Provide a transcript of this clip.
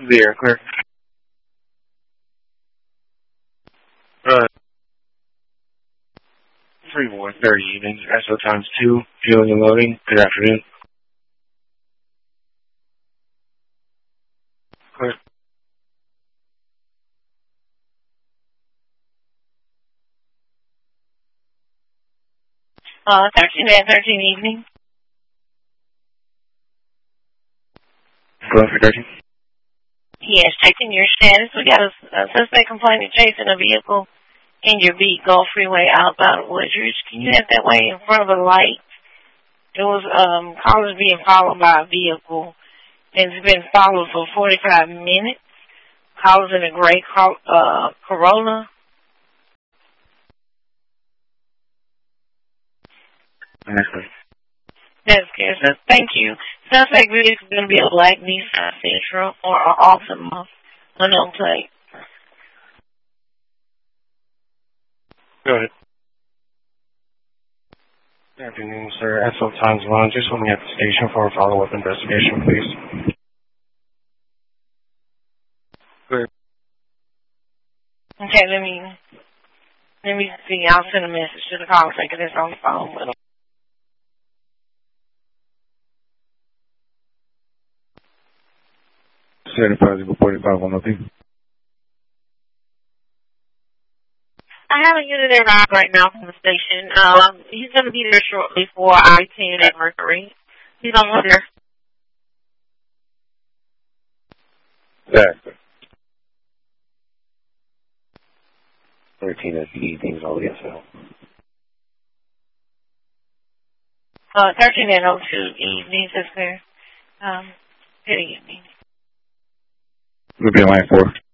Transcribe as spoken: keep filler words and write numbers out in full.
There, clear. Uh, three one thirty evenings, S O times two, fueling and loading. Good afternoon. Clear. Uh, thirteen and thirteen evening. Clear for thirteen. Yes, checking your status. We got a, a suspect complaining chasing a vehicle in your beat Gulf Freeway outbound Woodridge. Can you head that way in front of a light? It was, um, callers being followed by a vehicle. It's been followed for forty-five minutes. Callers in a gray uh, Corolla. Excellent. That's good. So thank you. Suspect vehicle is going to be a black Nissan Sentra or an Altima unknown plate. Go ahead. Good afternoon, sir. S O times one. Just holding at the station for a follow-up investigation, please. Good. Okay, let me let me see. I'll send a message to the caller taker that's on the phone with him. Certified forty-five one oh two. I have a unit there right now from the station. Um, he's going to be there shortly for I ten at Mercury. He's on there. Exactly. thirteen at the evenings, all the S L. Uh, thirteen at oh two evenings, is there? Um, good evening. We'll be on line four.